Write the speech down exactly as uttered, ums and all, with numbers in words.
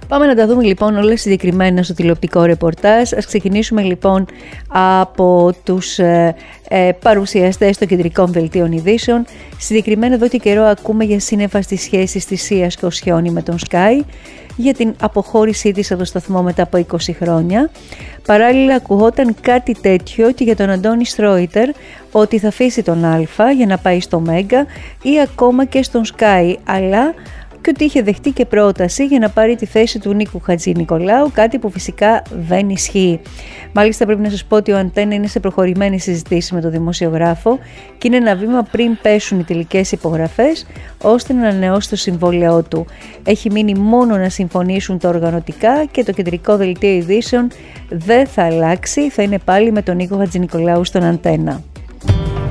Πάμε να τα δούμε λοιπόν όλα συγκεκριμένα στο τηλεοπτικό ρεπορτάζ. Ας ξεκινήσουμε λοιπόν από τους ε, ε, παρουσιαστές των κεντρικών δελτίων ειδήσεων. Συγκεκριμένα εδώ και καιρό ακούμε για σύννεφα στις σχέσεις της Σίας και ο Σιόνι με τον Sky, για την αποχώρησή της από το σταθμό μετά από είκοσι χρόνια. Παράλληλα ακουγόταν κάτι τέτοιο και για τον Αντώνη Στρόιτερ, ότι θα αφήσει τον Α για να πάει στο Μέγκα ή ακόμα και στον Sky, αλλά και ότι είχε δεχτεί και πρόταση για να πάρει τη θέση του Νίκου Χατζηνικολάου, κάτι που φυσικά δεν ισχύει. Μάλιστα πρέπει να σας πω ότι ο Αντένα είναι σε προχωρημένη συζητήση με τον δημοσιογράφο και είναι ένα βήμα πριν πέσουν οι τελικές υπογραφές, ώστε να ανανεώσει το συμβόλαιό του. Έχει μείνει μόνο να συμφωνήσουν τα οργανωτικά και το κεντρικό δελτίο ειδήσεων δεν θα αλλάξει, θα είναι πάλι με τον Νίκο Χατζηνικολάου στον Αντένα.